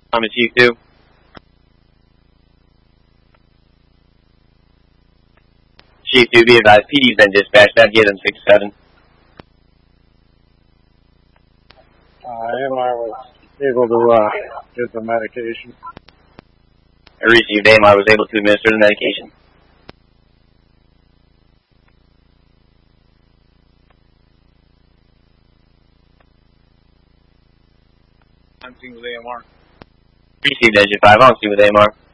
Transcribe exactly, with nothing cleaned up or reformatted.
I'm a Chief two. Chief two, be advised, P D's been dispatched. I'd get him six seven. Uh, M R was able to uh, get the medication. I received A M R was able to administer the medication. I'm seeing with A M R. Received Engine five, on scene with A M R.